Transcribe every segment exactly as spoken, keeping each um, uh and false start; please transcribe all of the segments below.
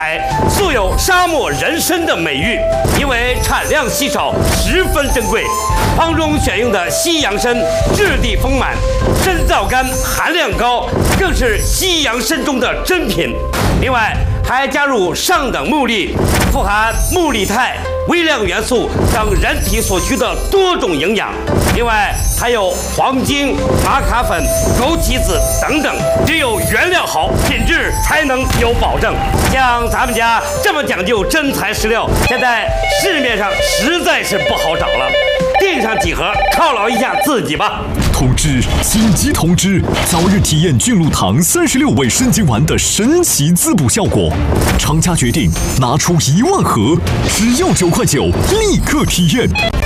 素有沙漠人参的美誉，因为产量稀少，十分珍贵。方中选用的西洋参质地丰满，参皂苷含量高，更是西洋参中的珍品。另外还加入上等木粒，富含木力肽、微量元素等人体所需的多种营养。另外还有黄精、玛卡粉、枸杞子等等，只有原料好，品质才能有保证。像咱们家这么讲究真材实料，现在市面上实在是不好找了。订上几盒犒劳一下自己吧。 通知！紧急通知！早日体验菌露堂三十六味参精丸的神奇滋补效果，厂家决定拿出一万盒，只要九块九，立刻体验。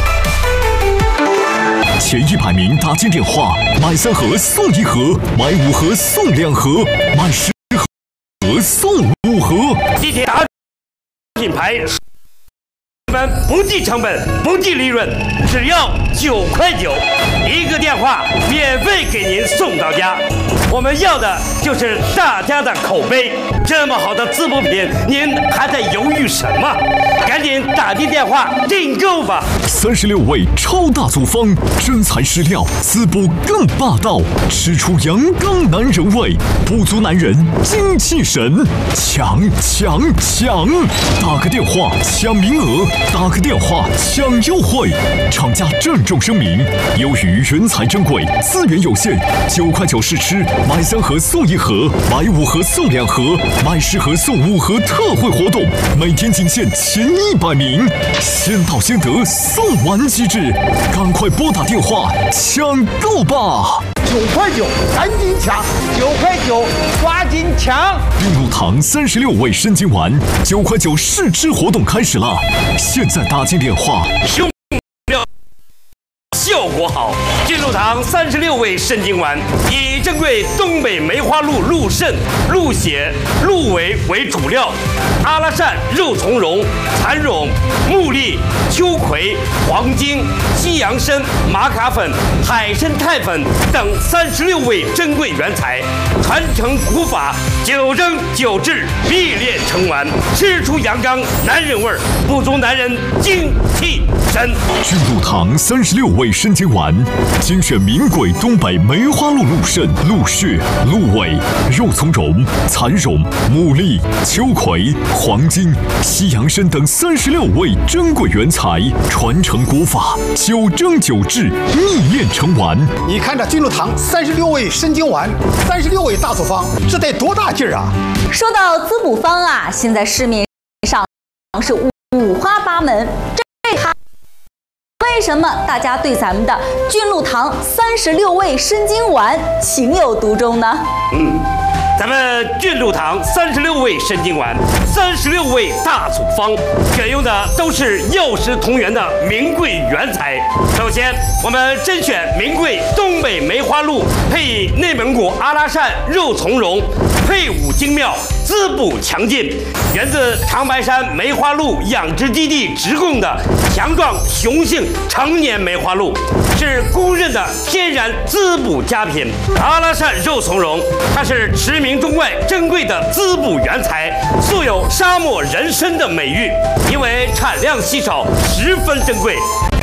前一百名打进电话，买三盒送一盒，买五盒送两盒，买十盒送五盒。 地铁打品牌。我们不计成本，不计利润，只要九块九，一个电话免费给您送到家。我们要的就是大家的口碑。这么好的滋补品，您还在犹豫什么？赶紧打进电话订购吧！ 三十六味超大组方，真材实料，滋补更霸道，吃出阳刚男人味，补足男人精气神，抢抢抢！打个电话抢名额。打个电话抢优惠，厂家郑重声明：由于原材珍贵，资源有限，九块九试吃，买三盒送一盒，买五盒送两盒，买十盒送五盒特惠活动，每天仅限前一百名，先到先得，送完即至，赶快拨打电话抢购吧！ 九块九，赶紧抢！九块九，抓紧抢！ 病入堂三十六味参精丸，九块九试吃活动开始了，现在打进电话。 用料效果好，菌露堂三十六味参精丸以珍贵东北梅花鹿鹿肾、鹿血、鹿尾为主料，阿拉善、肉苁蓉、蚕苇、木栗、秋葵、黄精、西洋参、玛卡粉、海参肽粉等三十六味珍贵原材，传承古法，九蒸九制，历练成丸，吃出阳刚男人味儿，补足男人精气神。 菌露堂三十六味参精丸，精选名贵东北梅花鹿鹿肾、鹿血、鹿尾、肉苁蓉、蚕苇、牡蛎、秋葵、黄精、西洋参等三十六味珍贵原材，传承古法，九蒸九制，逆炼成丸。 你看这菌露堂三十六味参精丸，三十六味大组方，这得多大劲儿啊！ 说到滋补方啊，现在市面上是五花八门，这还为什么大家对咱们的菌露堂三十六味参精丸情有独钟呢？ 嗯。咱们菌露堂三十六味参精丸，三十六味大组方，选用的都是药食同源的名贵原材。首先，我们甄选名贵东北梅花鹿，配以内蒙古阿拉善肉苁蓉，配伍精妙，滋补强劲，源自长白山梅花鹿养殖基地直供的强壮雄性成年梅花鹿，是公认的天然滋补佳品。阿拉善肉苁蓉，它是驰名中外珍贵的滋补原材，素有沙漠人参的美誉，因为产量稀少，十分珍贵。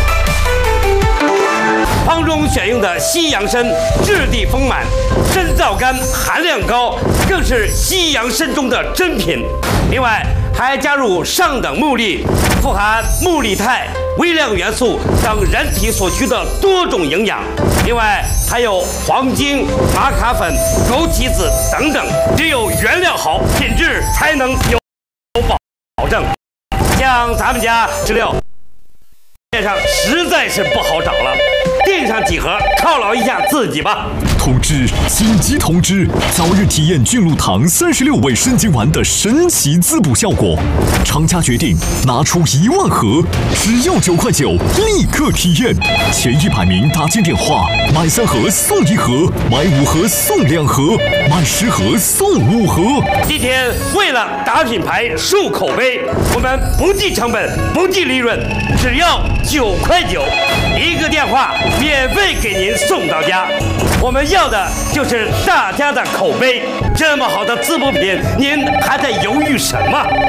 方中选用的西洋参质地丰满，参皂苷含量高，更是西洋参中的珍品。另外还加入上等木粒，富含木力肽、微量元素等人体所需的多种营养。另外还有黄精、玛卡粉、枸杞子等等，只有原料好，品质才能有保证。像咱们家资料面上实在是不好找了，订上几盒犒劳一下自己吧。 通知！紧急通知！早日体验菌露堂三十六味参精丸的神奇滋补效果，厂家决定拿出一万盒，只要九块九，立刻体验。前一百名打进电话，买三盒送一盒，买五盒送两盒，买十盒送五盒。 今天为了打品牌、树口碑，我们不计成本，不计利润，只要九块九，一个电话免费给您送到家。我们要的就是大家的口碑。这么好的滋补品，您还在犹豫什么？